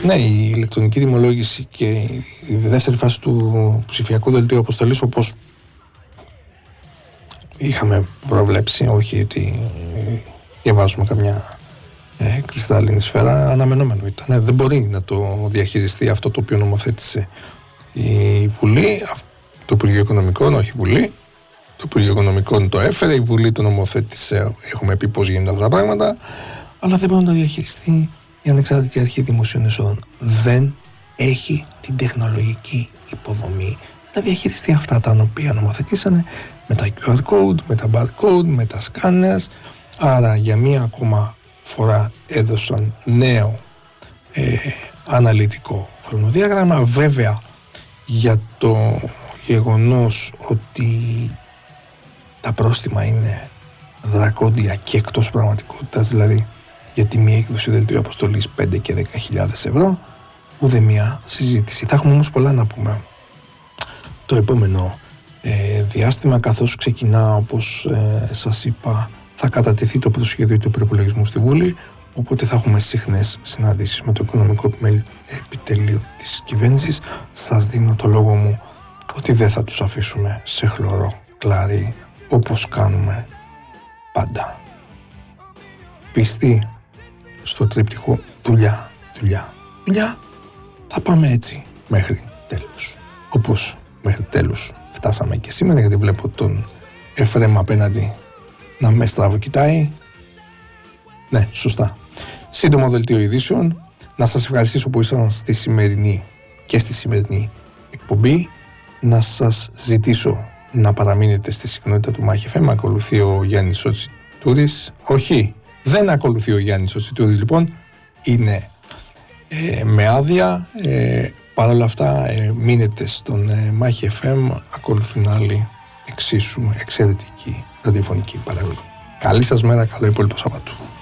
Ναι, η ηλεκτρονική τιμολόγηση και η δεύτερη φάση του ψηφιακού δελτίου αποστολής, όπως είχαμε προβλέψει, όχι ότι διαβάζουμε καμιά κρυστάλλινη σφαίρα, αναμενόμενο ήταν. Δεν μπορεί να το διαχειριστεί αυτό το οποίο νομοθέτησε η Βουλή, το Υπουργείο Οικονομικών, όχι η Βουλή. Το Υπουργείο Οικονομικών το έφερε, η Βουλή το νομοθέτησε, έχουμε πει πώς γίνονται αυτά τα πράγματα, αλλά δεν μπορεί να το διαχειριστεί η Ανεξάρτητη Αρχή Δημοσίων Εσόδων. Δεν έχει την τεχνολογική υποδομή να διαχειριστεί αυτά τα οποία νομοθετήσανε με τα QR code, με τα barcode, με τα scanners. Άρα για μία ακόμα φορά έδωσαν νέο αναλυτικό χρονοδιάγραμμα. Βέβαια, για το γεγονός ότι τα πρόστιμα είναι δρακόντια και εκτός πραγματικότητας, δηλαδή για τη μία έκδοση δελτίου αποστολής 5 και 10.000 ευρώ, ούτε μία συζήτηση. Θα έχουμε όμως πολλά να πούμε το επόμενο διάστημα, καθώς ξεκινά, όπως σας είπα, θα κατατεθεί το προσχέδιο του προϋπολογισμού στη Βουλή, οπότε θα έχουμε συχνές συναντήσεις με το Οικονομικό Επιτελείο της κυβέρνησης. Σας δίνω το λόγο μου ότι δεν θα τους αφήσουμε σε χλωρό κλάρι, όπως κάνουμε πάντα. Πιστοί στο τρίπτυχο δουλειά, δουλειά, δουλειά, θα πάμε έτσι μέχρι τέλους. Όπως μέχρι τέλους φτάσαμε και σήμερα, γιατί βλέπω τον Εφραίμ απέναντι να με στραβοκοιτάει. Ναι, σωστά. Σύντομο δελτίο ειδήσεων. Να σας ευχαριστήσω που ήσασταν στη σημερινή εκπομπή. Να σας ζητήσω να παραμείνετε στη συχνότητα του Μάχη FM. Ακολουθεί ο Γιάννης ο Τσιτούρης. Όχι, δεν ακολουθεί ο Γιάννης ο Τσιτούρης, λοιπόν. Είναι με άδεια. Παρ' όλα αυτά, μείνετε στον Μάχη FM. Ακολουθούν άλλοι εξίσου εξαιρετική ραδιοφωνική παραγωγή. Καλή σας μέρα, καλό υπόλοιπο Σαββάτου.